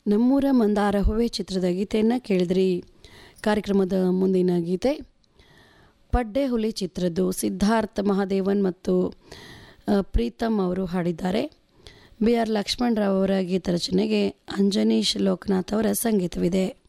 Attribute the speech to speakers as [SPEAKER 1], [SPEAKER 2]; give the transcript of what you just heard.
[SPEAKER 1] ನಮ್ಮೂರ ಮಂದಾರ ಹೂವೆ ಚಿತ್ರದ ಗೀತೆಯನ್ನು ಕೇಳಿದ್ರಿ. ಕಾರ್ಯಕ್ರಮದ ಮುಂದಿನ ಗೀತೆ ಪಡ್ಡೆ ಹುಲಿ ಚಿತ್ರದ್ದು. ಸಿದ್ಧಾರ್ಥ್ ಮಹಾದೇವನ್ ಮತ್ತು ಪ್ರೀತಮ್ ಅವರು ಹಾಡಿದ್ದಾರೆ. ಬಿ ಆರ್ ಲಕ್ಷ್ಮಣರಾವ್ ಅವರ ಗೀತ ರಚನೆಗೆ ಅಂಜನೀಶ್ ಲೋಕನಾಥ್ ಅವರ ಸಂಗೀತವಿದೆ.